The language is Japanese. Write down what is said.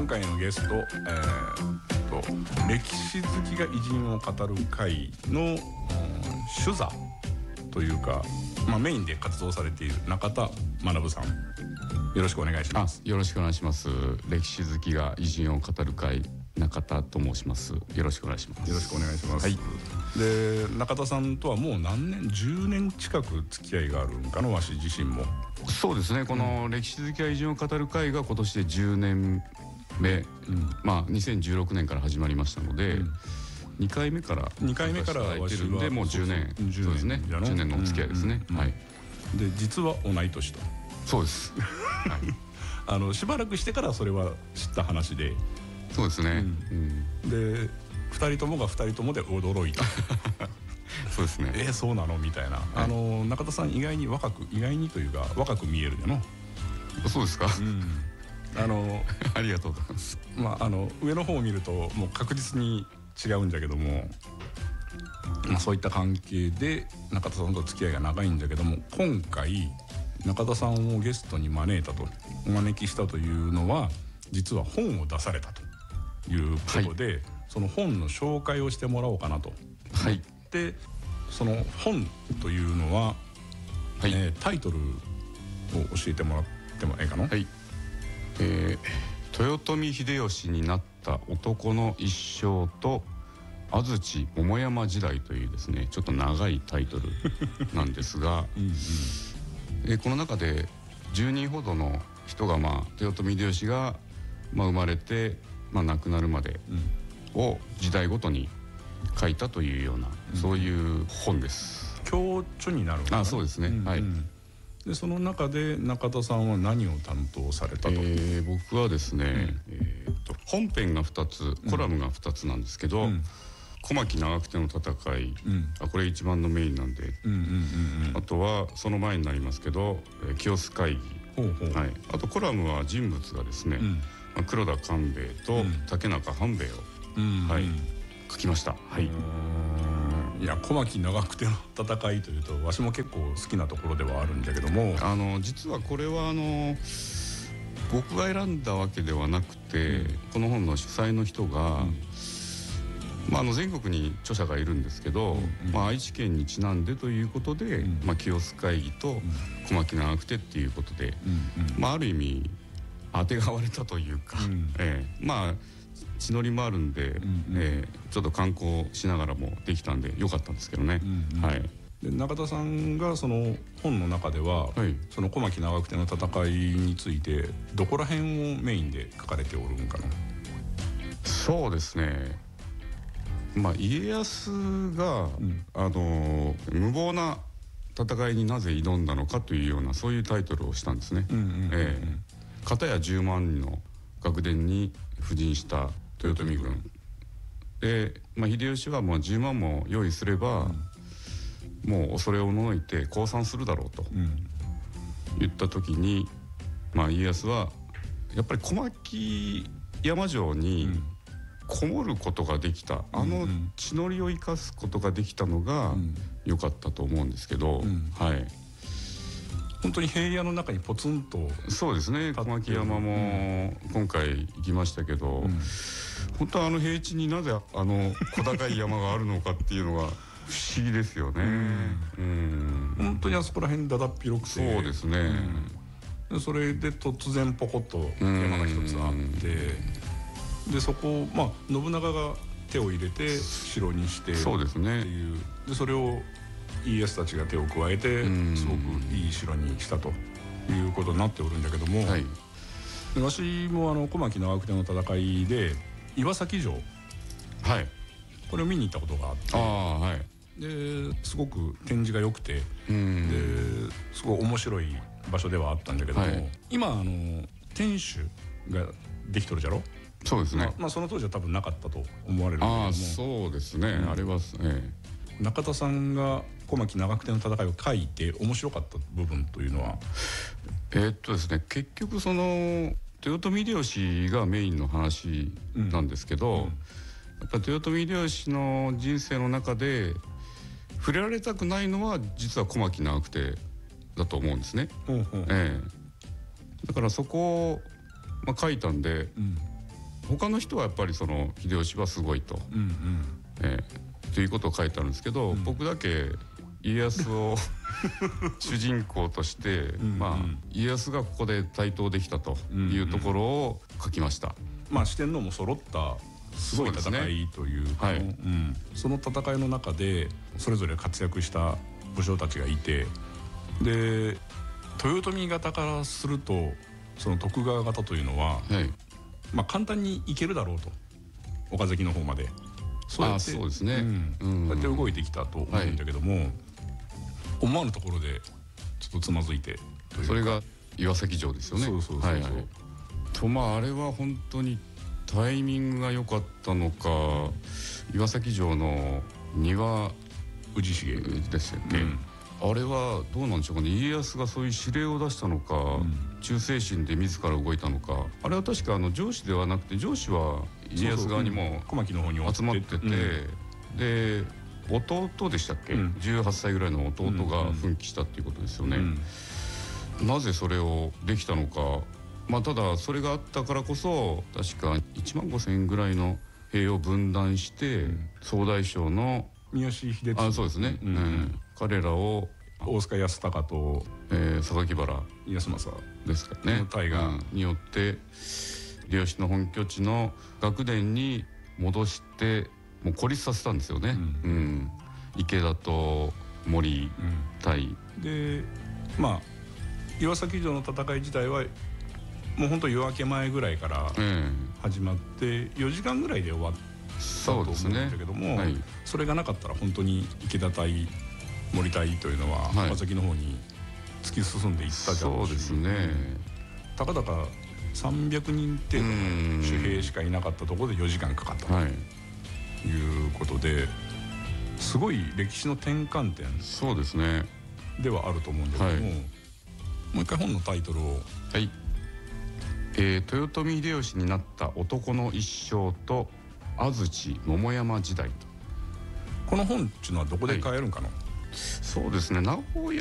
今回のゲスト、歴史好きが偉人を語る会の主座というか、メインで活動されている中田学さん、よろしくお願いします。 よろしくお願いします。歴史好きが偉人を語る会、中田と申します。よろしくお願いします。 よろしくお願いします。 はい。 で、中田さんとはもう何年、10年近く付き合いがあるんかの、わし自身も。 そうですね。この歴史好きが偉人を語る会が今年で10年目、2016年から始まりましたので、2回目からわしはもう10年、そうですね、10年のお付き合いですね。はい。 で、実は同い年と。 そうです。 はい。しばらくしてからそれは知った話で。 そうですね。 で、2人ともが2人ともで驚いた。 そうですね。 そうなのみたいな。中田さん意外にというか若く見えるよな。 そうですか。ありがとうございます。 上の方を見るともう確実に違うんだけども、そういった関係で中田さんと付き合いが長いんだけども、今回中田さんをゲストにお招きしたというのは、実は本を出されたということで、その本の紹介をしてもらおうかなと。 はい。 で、その本というのは、タイトルを教えてもらってもいいかな。 はい。豊臣秀吉になった男の一生と安土桃山時代というですね、ちょっと長いタイトルなんですが、この中で10人ほどの人が、豊臣秀吉が、生まれて、亡くなるまでを時代ごとに書いたというような、そういう本です。 強著になるのかな。 そうですね。はい。 で、その中で中田さんは何を担当されたと。 僕はですね、本編が2つ、コラムが2つなんですけど、小牧長久手の戦い、これ一番のメインなんで、あとはその前になりますけど、清須会議、あとコラムは人物がですね、黒田官兵衛と竹中半兵衛を書きました。はい。 いや、小牧長久手の戦いというと、わしも結構好きなところではあるんだけども、 実はこれは僕が選んだわけではなくて、この本の主催の人が、全国に著者がいるんですけど、愛知県にちなんでということで、清須会議と小牧長久手っていうことで、ある意味当てがわれたというか、地のりもあるんで、ちょっと観光しながらもできたんでよかったんですけどね。 で、中田さんがその本の中では、その小牧長久手の戦いについてどこら辺をメインで書かれておるんかな。 そうですね。家康が、無謀な戦いになぜ挑んだのかというような、そういうタイトルをしたんですね。片や10万人の楽伝に布陣した豊臣軍で、秀吉はもう10万も用意すれば、もう恐れおののいて降参するだろうと言った時に、家康はやっぱり小牧山城にこもることができた、地の利を生かすことができたのが良かったと思うんですけど、 本当に平野の中にポツンと。 そうですね。小牧山も今回行きましたけど、本当は平地になぜ小高い山があるのかっていうのが不思議ですよね。 本当にあそこら辺だだっ広くて。 そうですね。 それで突然ポコッと山が一つあって、でそこを信長が手を入れて城にしてっていう。 そうですね。 でそれを家康たちが手を加えてすごくいい城にしたということになっておるんだけども、わしも小牧長久手の戦いで岩崎城、これを見に行ったことがあって、ですごく展示が良くて、ですごい面白い場所ではあったんだけども、今天守ができとるじゃろ。 そうですね。 その当時は多分なかったと思われるんだけども。 そうですね。あれは中田さんが小牧長久手の戦いを書いて面白かった部分というのは。 ですね、結局その豊臣秀吉がメインの話なんですけど、やっぱ豊臣秀吉の人生の中で触れられたくないのは実は小牧長久手だと思うんですね。だからそこを、書いたんで、 他の人はやっぱりその秀吉はすごいと、ということを書いてあるんですけど、僕だけ家康を主人公として家康がここで台頭できたというところを書きました。 四天王も揃ったすごい戦いというか、その戦いの中でそれぞれ活躍した武将たちがいて、で豊臣方からするとその徳川方というのは、簡単にいけるだろうと、岡崎の方までそうやってそうですね、そうやって動いてきたと思うんだけども、思わぬところでちょっとつまずいてというか、 それが岩崎城ですよね。あれは本当にタイミングが良かったのか、岩崎城の庭氏重ですよね、あれはどうなんでしょうかね。家康がそういう指令を出したのか、忠誠心で自ら動いたのか。あれは確か上司ではなくて、上司は家康側にも小牧の方に集まってて、で弟でしたっけ、18歳ぐらいの弟が奮起したっていうことですよね。なぜそれをできたのか。ただそれがあったからこそ、確か1万5,000円ぐらいの兵を分断して、総大将の三好秀次、 そうですね、彼らを大塚康隆と榊原康政ですかね、 大河によって秀吉の本拠地の楽殿に戻して、もう孤立させたんですよね。池田と森対、 で岩崎城の戦い自体はもう本当夜明け前ぐらいから始まって4時間ぐらいで終わったと思うんだけども、それがなかったら本当に池田対森対というのは岩崎の方に突き進んでいったじゃん。 そうですね。 たかだか300人程度の守兵しかいなかったところで4時間かかったということで、すごい歴史の転換点そうですねではあると思うんだけども、もう一回本のタイトルを。 豊臣秀吉になった男の一生と安土桃山時代と。 この本っていうのはどこで買えるんかな。 そうですね、名古屋